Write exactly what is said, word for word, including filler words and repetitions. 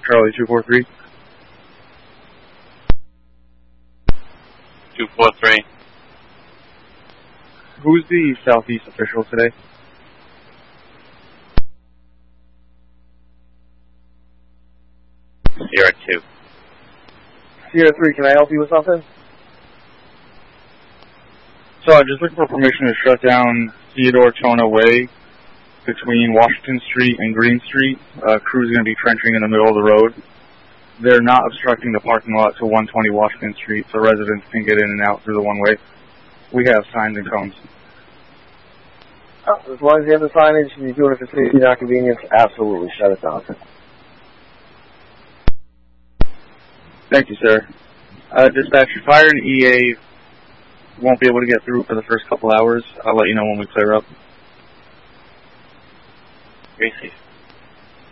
Charlie two four three. two four three. Who's the southeast official today? Sierra two. Sierra three, can I help you with something? So I'm just looking for permission to shut down Theodore Tona Way between Washington Street and Green Street. Uh, crew's going to be trenching in the middle of the road. They're not obstructing the parking lot to one twenty Washington Street, so residents can get in and out through the one-way. We have signs and cones. Oh, as long as you have the signage and you're doing it for safety, not convenience, absolutely, shut it down. Thank you, sir. Uh, dispatch, fire and E A won't be able to get through for the first couple hours. I'll let you know when we clear up. Gracie.